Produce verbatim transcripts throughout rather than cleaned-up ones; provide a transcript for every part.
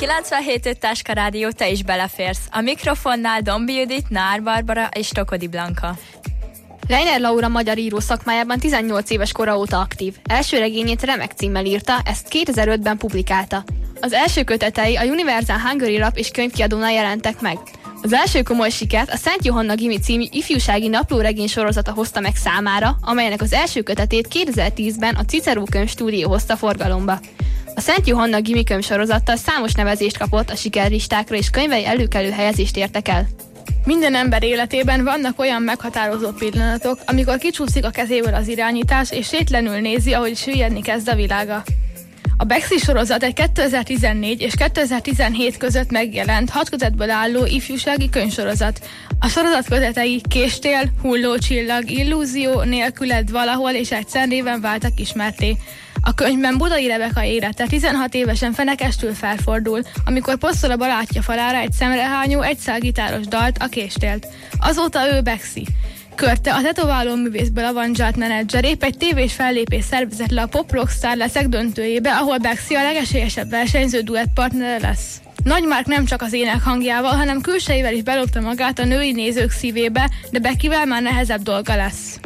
kilencvenhét öt Táska Rádió, te is beleférsz. A mikrofonnál Dombi Judit, Nár Barbara és Tokodi Blanka. Leiner Laura magyar író szakmájában tizennyolc éves kora óta aktív. Első regényét Remek címmel írta, ezt kétezer-ötben publikálta. Az első kötetei a Universal Hungary lap és könyvkiadónál jelentek meg. Az első komoly sikert a Szent Johanna Gimi című ifjúsági naplóregény sorozata hozta meg számára, amelynek az első kötetét kétezer-tízben a Cicero Könyv Stúdió hozta forgalomba. A Szent Johanna Gimi könyv sorozattal számos nevezést kapott a sikerlistákra, és könyvei előkelő helyezést értek el. Minden ember életében vannak olyan meghatározó pillanatok, amikor kicsúszik a kezéből az irányítás, és sétlenül nézi, ahogy süllyedni kezd a világa. A Bexi sorozat egy kétezer-tizennégy és kétezer-tizenhét között megjelent hat kötetből álló ifjúsági könyvsorozat. A sorozat kötetei Késtél, Hullócsillag, Illúzió, Nélküled, Valahol és Egyszer néven váltak ismerté. A könyvben Budai Rebeka élete tizenhat évesen fenekestül felfordul, amikor posztol a barátja falára egy szemrehányó, egyszálgitáros dalt, a Késtélt. Azóta ő Bexi. Körte, a tetováló művészből avanzsált menedzser épp egy tévés fellépés szervezett le a Pop Rockstar leszek döntőjébe, ahol Bexi a legesélyesebb versenyző duettpartnere lesz. Nagy Márk nem csak az ének hangjával, hanem külsejével is belopta magát a női nézők szívébe, de Beckivel már nehezebb dolga lesz.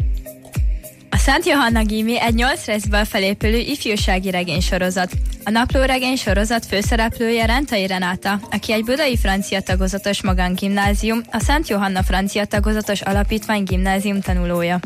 A Szent Johanna Gimi egy nyolc részből felépülő ifjúsági regénysorozat. A naplóregény sorozat főszereplője Rentai Renáta, aki egy budai francia tagozatos magángimnázium, a Szent Johanna francia tagozatos alapítvány gimnázium tanulója.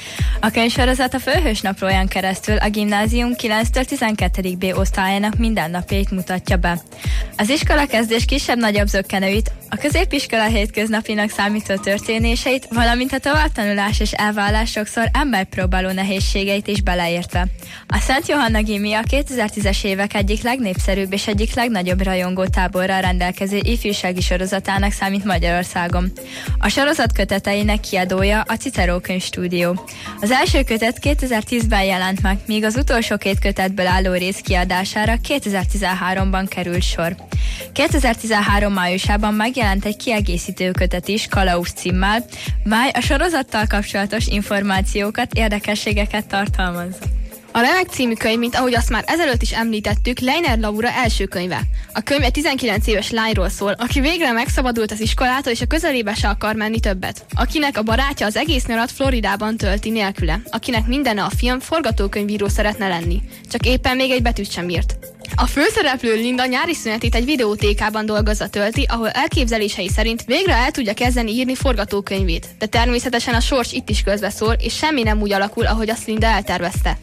A könyvsorozat a főhős naplóján keresztül a gimnázium kilenctől tizenkettedik B osztályának mindennapjait mutatja be. Az iskola kezdés kisebb-nagyobb zökkenőit, a középiskola hétköznapinak számító történéseit, valamint a továbbtanulás és elvállás sokszor emberpróbáló nehézségeit is beleértve. A Szent Johanna Gimi a kétezer-tízes évek egyik legnépszerűbb és egyik legnagyobb rajongó táborral rendelkező ifjúsági sorozatának számít Magyarországon. A sorozat köteteinek kiadója a Cicero Könyv Stúdió. Az első kötet kétezer-tízben jelent meg, míg az utolsó két kötetből álló rész kiadására kétezer-tizenháromban került sor. kétezer-tizenhárom májusában megjelent egy kiegészítő kötet is Kalauz címmel, mely a sorozattal kapcsolatos információkat, érdekességeket tartalmaz. A Remek című könyv, mint ahogy azt már ezelőtt is említettük, Leiner Laura első könyve. A könyv egy tizenkilenc éves lányról szól, aki végre megszabadult az iskolától, és a közelébe se akar menni többet. Akinek a barátja az egész nyarat Floridában tölti nélküle. Akinek mindene a film, forgatókönyvíró szeretne lenni. Csak éppen még egy betűt sem írt. A főszereplő Linda nyári szünetét egy videótékában dolgozza tölti, ahol elképzelései szerint végre el tudja kezdeni írni forgatókönyvét. De természetesen a sors itt is közbeszól, és semmi nem úgy alakul, ahogy azt Linda eltervezte.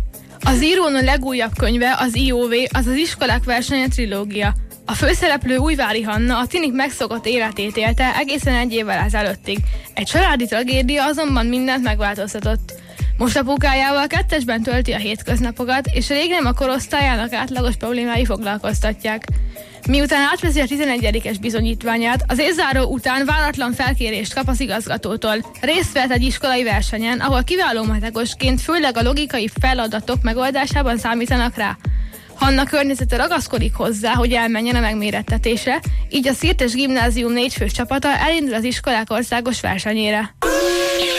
Az írón legújabb könyve, az I O V, az az iskolák versenye trilógia. A főszereplő Újvári Hanna a tinik megszokott életét élte egészen egy évvel ezelőttig. Egy családi tragédia azonban mindent megváltoztatott. Most apukájával kettesben tölti a hétköznapokat, és rég nem a korosztályának átlagos problémái foglalkoztatják. Miután átveszi a tizenegyedikes bizonyítványát, az évzáró után váratlan felkérést kap az igazgatótól. Részt vett egy iskolai versenyen, ahol kiváló matekosként főleg a logikai feladatok megoldásában számítanak rá. Hanna környezete ragaszkodik hozzá, hogy elmenjen a megmérettetésre, így a Szirtes Gimnázium négyfős csapata elindul az iskolák országos versenyére.